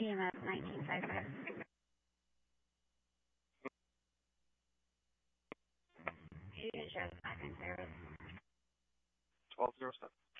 TMS 1955. Unit shows back in service. 1207.